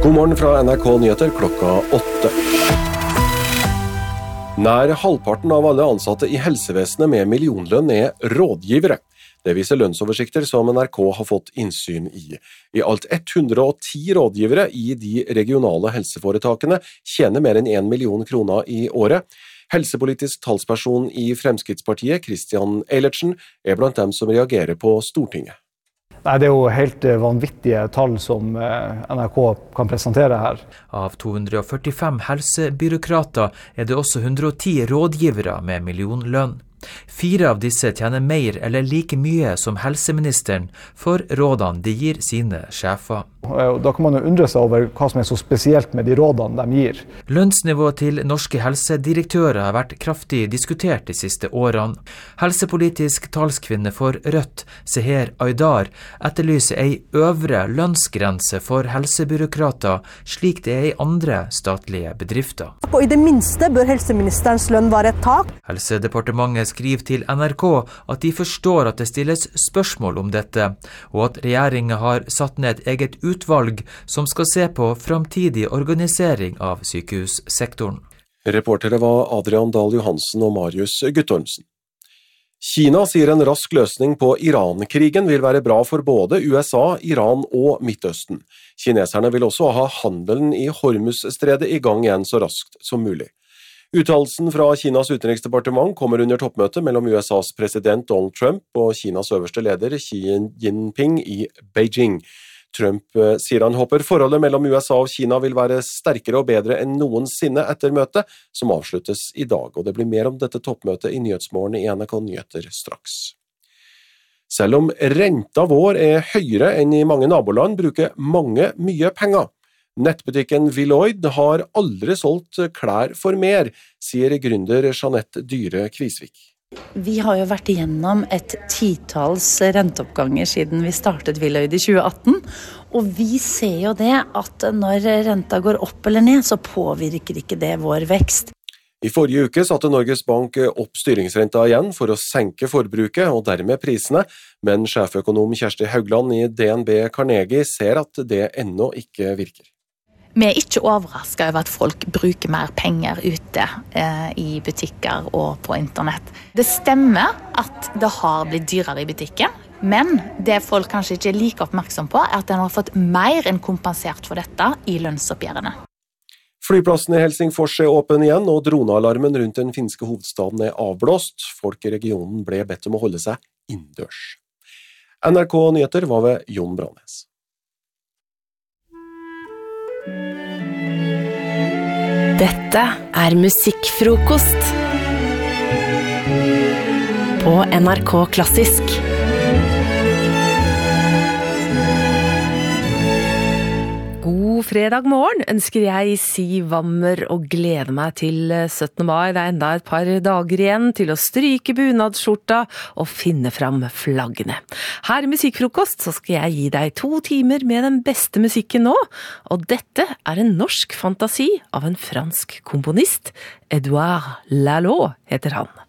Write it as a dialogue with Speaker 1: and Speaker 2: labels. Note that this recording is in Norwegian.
Speaker 1: God morgen fra NRK Nyheter klokka 8. Nær halvparten av alle ansatte i helsevesenet med millionlønn rådgivere. Det viser lønnsoversikter som NRK har fått innsyn i. I alt 110 rådgivere i de regionale helseforetakene tjener mer enn 1 million kroner i året. Helsepolitisk talsperson i Fremskrittspartiet, Christian Eilertsen, blant dem som reagerer på Stortinget.
Speaker 2: Nei, det jo helt vanvittige tall som NRK kan presentere her.
Speaker 3: Av 245 helsebyråkrater det også 110 rådgivere med millionlønn. 4 av disse tjener mer eller like mye som helseministeren for rådene de gir sine sjefer.
Speaker 2: Da kan man jo undre seg over hva som så spesielt med de rådene de gir.
Speaker 3: Lønnsnivået til norske helsedirektører har vært kraftig diskutert de siste årene. Helsepolitisk talskvinne for Rødt, Seher Aydar, etterlyser en øvre lønnsgrense for helsebyråkrater, slik det i andre statlige bedrifter.
Speaker 4: Og i det minste bør helseministerens lønn være et tak.
Speaker 3: Helsedepartementet skriver til NRK at de forstår at det stilles spørsmål om dette, og at regjeringen har satt ned et eget utvalg som skal se på framtidig organisering av sykehussektoren.
Speaker 1: Reportere var Adrian Dahl Johansen og Marius Guttormsen. Kina sier en rask løsning på Iran-krigen vil være bra for både USA, Iran og Midtøsten. Kineserne vil også ha handelen i Hormuz-stredet i gang igjen så raskt som mulig. Uttalelsen fra Kinas utenriksdepartement kommer under toppmøtet mellom USAs president Donald Trump og Kinas øverste leder Xi Jinping i Beijing. Trump sier han håper forholdet mellom USA og Kina vil være sterkere og bedre enn noensinne etter møtet, som avsluttes i dag, og det blir mer om dette toppmøtet i Nyhetsmorgen i NRK Nyheter straks. Selv om renta vår høyere enn i mange naboland, bruker mange mye penger. Nettbutikken Villoid har aldri solgt klær for mer, sier gründer Jeanette Dyre Kvisvik.
Speaker 5: Vi har jo vært igjennom et 10-talls renteoppganger siden vi startet Villoid i 2018, og vi ser jo det at når renta går opp eller ned, så påvirker ikke det vår vekst.
Speaker 1: I forrige uke satte Norges Bank opp styringsrenta igjen for å senke forbruket og dermed prisene, men sjeføkonom Kjersti Haugland i DNB Carnegie ser at det ennå ikke virker.
Speaker 5: Vi ikke overrasket over at folk bruker mer penger ute i butikker og på internett. Det stemmer at det har blitt dyrere i butikken, men det folk kanskje ikke like oppmerksom på at de har fått mer enn kompensert for dette i lønnsoppgjørene.
Speaker 1: Flyplassen i Helsingfors åpen igjen, og dronealarmen rundt den finske hovedstaden avblåst. Folk i regionen ble bedt om å holde seg innendørs. NRK Nyheter var ved Jon Brannes.
Speaker 6: Dette musikkfrokost på NRK Klassisk. God fredag morgen ønsker jeg Siv Wammer og gleder meg til 17. mai. Det enda et par dager igjen til å stryke bunadsskjorta og finne fram flaggene. Her i Musikkfrokost så skal jeg gi deg 2 timer med den beste musikken nå, og dette en norsk fantasi av en fransk komponist. Edouard Lalo heter han.